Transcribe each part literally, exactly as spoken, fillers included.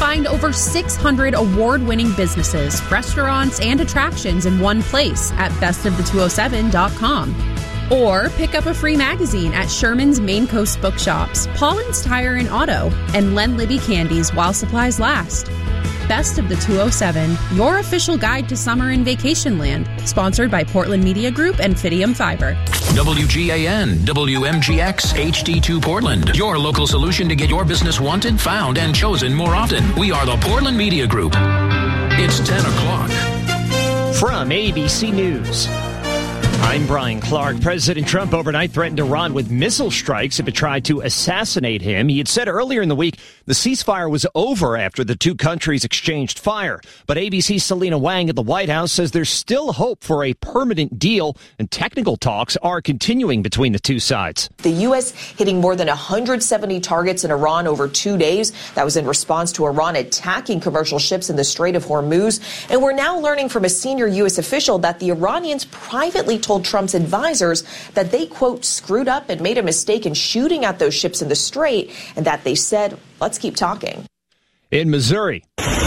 Find over six hundred award-winning businesses, restaurants, and attractions in one place at best of the two oh seven dot com. Or pick up a free magazine at Sherman's Main Coast Bookshops, Paulin's Tire and Auto, and Len Libby Candies while supplies last. Best of the two oh seven, your official guide to summer in Vacationland. Sponsored by Portland Media Group and Fidium Fiber. W G A N, W M G X, H D two Portland. Your local solution to get your business wanted, found, and chosen more often. We are the Portland Media Group. It's ten o'clock. From A B C News, I'm Brian Clark. President Trump overnight threatened Iran with missile strikes if it tried to assassinate him. He had said earlier in the week the ceasefire was over after the two countries exchanged fire. But A B C's Selena Wang at the White House says there's still hope for a permanent deal, and technical talks are continuing between the two sides. The U S hitting more than one hundred seventy targets in Iran over two days. That was in response to Iran attacking commercial ships in the Strait of Hormuz. And we're now learning from a senior U S official that the Iranians privately told Trump's advisors that they, quote, screwed up and made a mistake in shooting at those ships in the Strait, and that they said, let's keep talking. In Missouri,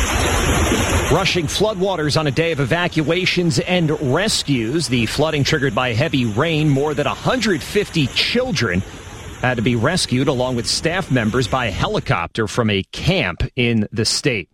rushing floodwaters on a day of evacuations and rescues. The flooding triggered by heavy rain. More than one hundred fifty children had to be rescued along with staff members by a helicopter from a camp in the state.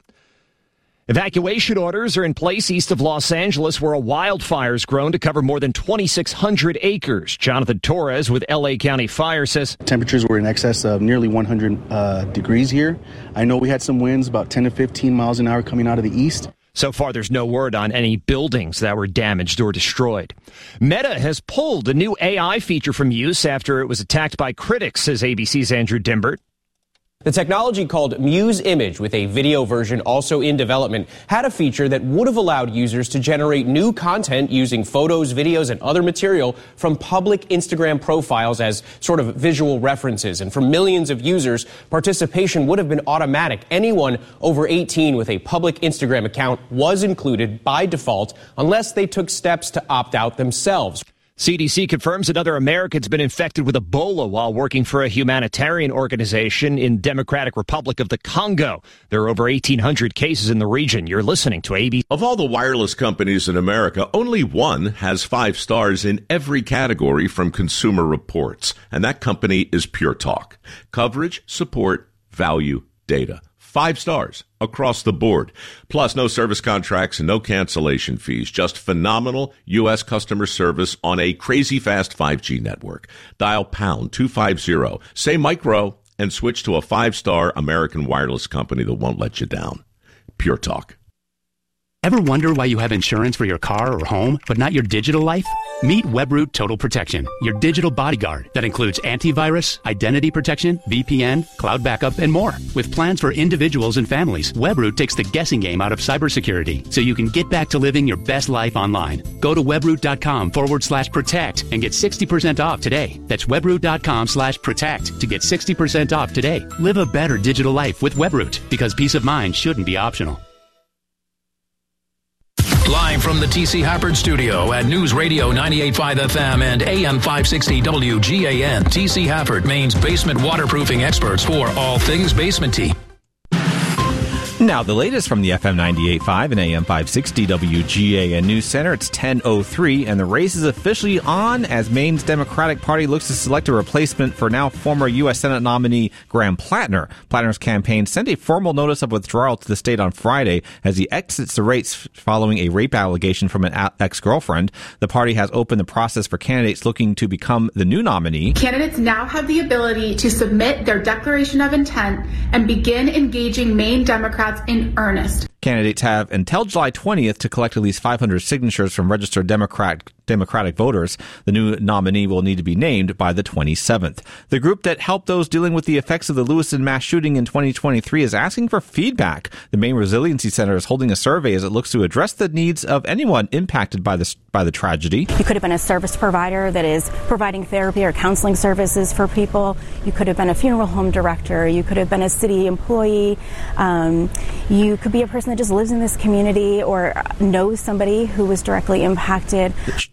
Evacuation orders are in place east of Los Angeles, where a wildfire's grown to cover more than twenty-six hundred acres. Jonathan Torres with L A County Fire says temperatures were in excess of nearly one hundred uh, degrees here. I know we had some winds about ten to fifteen miles an hour coming out of the east. So far, there's no word on any buildings that were damaged or destroyed. Meta has pulled a new A I feature from use after it was attacked by critics, says A B C's Andrew Dimbert. The technology called Muse Image, with a video version also in development, had a feature that would have allowed users to generate new content using photos, videos, and other material from public Instagram profiles as sort of visual references. And for millions of users, participation would have been automatic. Anyone over eighteen with a public Instagram account was included by default unless they took steps to opt out themselves. C D C confirms another American's been infected with Ebola while working for a humanitarian organization in Democratic Republic of the Congo. There are over eighteen hundred cases in the region. You're listening to A B C. Of all the wireless companies in America, only one has five stars in every category from Consumer Reports, and that company is Pure Talk. Coverage, support, value, data. Five stars across the board. Plus, no service contracts and no cancellation fees. Just phenomenal U S customer service on a crazy fast five G network. Dial pound two fifty, say micro, and switch to a five-star American wireless company that won't let you down. Pure Talk. Ever wonder why you have insurance for your car or home, but not your digital life? Meet Webroot Total Protection, your digital bodyguard that includes antivirus, identity protection, V P N, cloud backup, and more. With plans for individuals and families, Webroot takes the guessing game out of cybersecurity so you can get back to living your best life online. Go to webroot.com forward slash protect and get sixty percent off today. That's webroot.com slash protect to get sixty percent off today. Live a better digital life with Webroot, because peace of mind shouldn't be optional. Live from the T C Hafford studio at News Radio ninety-eight point five F M and A M five sixty W G A N. T C Hafford, Maine's basement waterproofing experts for all things basement-y. Now, the latest from the F M ninety-eight point five and A M five sixty W G A N News Center. It's ten oh three, and the race is officially on as Maine's Democratic Party looks to select a replacement for now former U S Senate nominee Graham Plattner. Plattner's campaign sent a formal notice of withdrawal to the state on Friday as he exits the race following a rape allegation from an ex-girlfriend. The party has opened the process for candidates looking to become the new nominee. Candidates now have the ability to submit their declaration of intent and begin engaging Maine Democrats in earnest. Candidates have until July twentieth to collect at least five hundred signatures from registered Democrat, Democratic voters. The new nominee will need to be named by the twenty-seventh. The group that helped those dealing with the effects of the Lewiston mass shooting in twenty twenty-three is asking for feedback. The Maine Resiliency Center is holding a survey as it looks to address the needs of anyone impacted by this by the tragedy. You could have been a service provider that is providing therapy or counseling services for people. You could have been a funeral home director. You could have been a city employee. Um, you could be a person that just lives in this community or knows somebody who was directly impacted.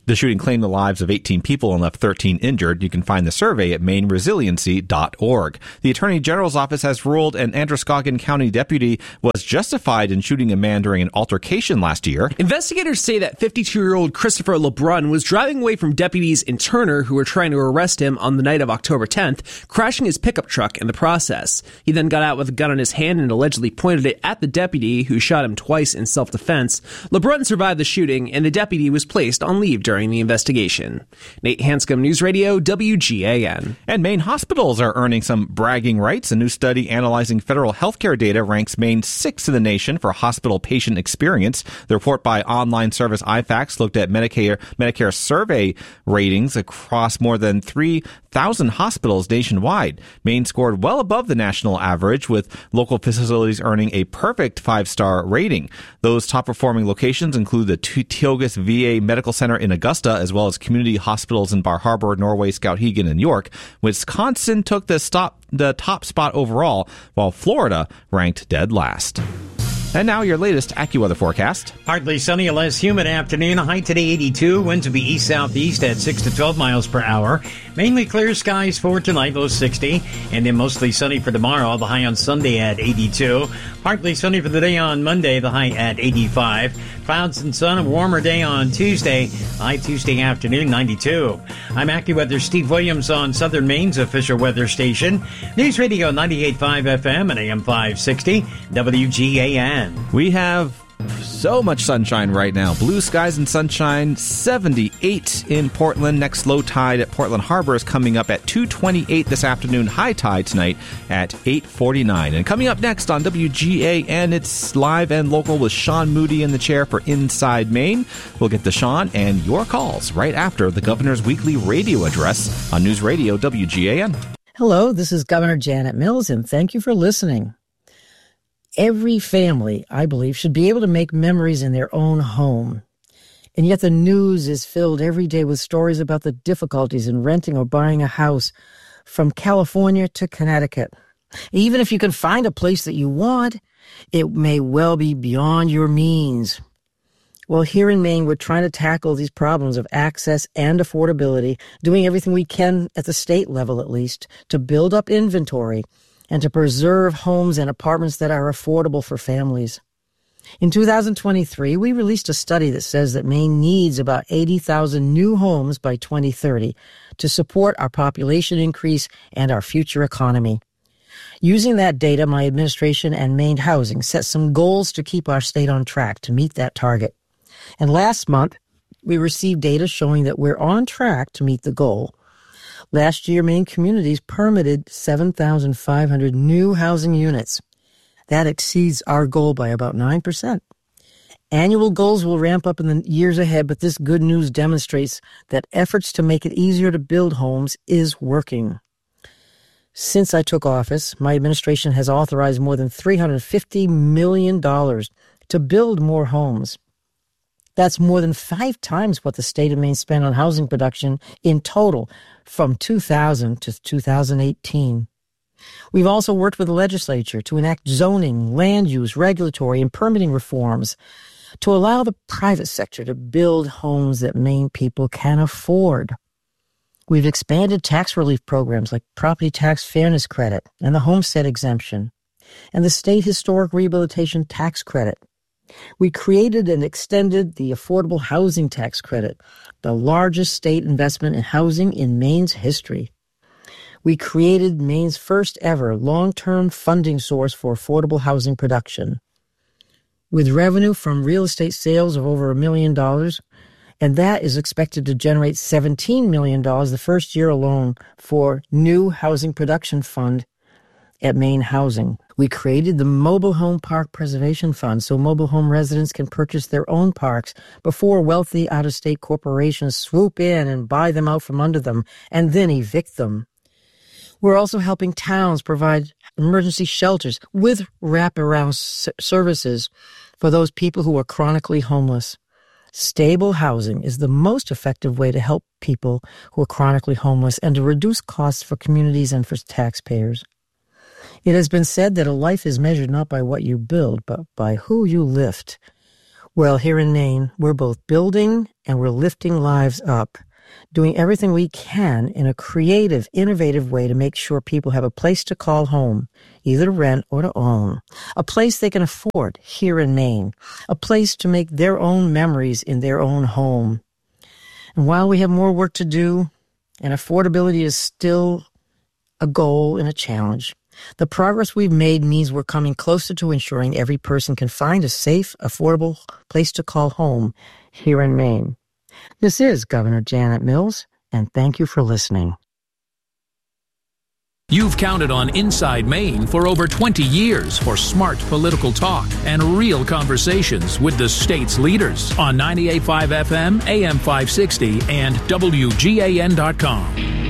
The shooting claimed the lives of eighteen people and left thirteen injured. You can find the survey at maine resiliency dot org. The Attorney General's office has ruled an Androscoggin County deputy was justified in shooting a man during an altercation last year. Investigators say that fifty-two-year-old Christopher LeBrun was driving away from deputies in Turner who were trying to arrest him on the night of October tenth, crashing his pickup truck in the process. He then got out with a gun in his hand and allegedly pointed it at the deputy, who shot him twice in self-defense. LeBrun survived the shooting, and the deputy was placed on leave during during the investigation. Nate Hanscom, News Radio, W G A N. And Maine hospitals are earning some bragging rights. A new study analyzing federal healthcare data ranks Maine sixth in the nation for hospital patient experience. The report by online service I FACS looked at Medicare Medicare survey ratings across more than three thousand hospitals nationwide. Maine scored well above the national average, with local facilities earning a perfect five-star rating. Those top-performing locations include the Tiogas V A Medical Center in Augusta, as well as community hospitals in Bar Harbor, Norway, Skowhegan, and York. Wisconsin took the, stop, the top spot overall, while Florida ranked dead last. And now your latest AccuWeather forecast. Partly sunny, a less humid afternoon. A high today eighty-two. Winds will be east-southeast at six to twelve miles per hour. Mainly clear skies for tonight, low sixty. And then mostly sunny for tomorrow. The high on Sunday at eighty-two. Partly sunny for the day on Monday. The high at eighty-five. Clouds and sun, a warmer day on Tuesday. High Tuesday afternoon, ninety-two. I'm AccuWeather Steve Williams on Southern Maine's official weather station. News Radio ninety-eight point five F M and A M five sixty. W G A N. We have so much sunshine right now. Blue skies and sunshine, seventy-eight in Portland. Next low tide at Portland Harbor is coming up at two twenty-eight this afternoon. High tide tonight at eight forty-nine. And coming up next on W G A N, it's live and local with Sean Moody in the chair for Inside Maine. We'll get to Sean and your calls right after the governor's weekly radio address on News Radio W G A N. Hello, this is Governor Janet Mills, and thank you for listening. Every family, I believe, should be able to make memories in their own home. And yet the news is filled every day with stories about the difficulties in renting or buying a house, from California to Connecticut. Even if you can find a place that you want, it may well be beyond your means. Well, here in Maine, we're trying to tackle these problems of access and affordability, doing everything we can at the state level, at least, to build up inventory and to preserve homes and apartments that are affordable for families. In two thousand twenty-three, we released a study that says that Maine needs about eighty thousand new homes by twenty thirty to support our population increase and our future economy. Using that data, my administration and Maine Housing set some goals to keep our state on track to meet that target. And last month, we received data showing that we're on track to meet the goal. Last year, Maine Communities permitted seven thousand five hundred new housing units. That exceeds our goal by about nine percent. Annual goals will ramp up in the years ahead, but this good news demonstrates that efforts to make it easier to build homes is working. Since I took office, my administration has authorized more than three hundred fifty million dollars to build more homes. That's more than five times what the state of Maine spent on housing production in total from two thousand to two thousand eighteen. We've also worked with the legislature to enact zoning, land use, regulatory, and permitting reforms to allow the private sector to build homes that Maine people can afford. We've expanded tax relief programs like Property Tax Fairness Credit and the Homestead Exemption and the State Historic Rehabilitation Tax Credit. We created and extended the Affordable Housing Tax Credit, the largest state investment in housing in Maine's history. We created Maine's first ever long-term funding source for affordable housing production. With revenue from real estate sales of over a million dollars, and that is expected to generate seventeen million dollars the first year alone for new housing production fund at Maine Housing. We created the Mobile Home Park Preservation Fund so mobile home residents can purchase their own parks before wealthy out-of-state corporations swoop in and buy them out from under them and then evict them. We're also helping towns provide emergency shelters with wraparound services for those people who are chronically homeless. Stable housing is the most effective way to help people who are chronically homeless and to reduce costs for communities and for taxpayers. It has been said that a life is measured not by what you build, but by who you lift. Well, here in Maine, we're both building and we're lifting lives up, doing everything we can in a creative, innovative way to make sure people have a place to call home, either to rent or to own, a place they can afford here in Maine, a place to make their own memories in their own home. And while we have more work to do, and affordability is still a goal and a challenge, the progress we've made means we're coming closer to ensuring every person can find a safe, affordable place to call home here in Maine. This is Governor Janet Mills, and thank you for listening. You've counted on Inside Maine for over twenty years for smart political talk and real conversations with the state's leaders on ninety-eight point five F M, A M five sixty, and W G A N dot com.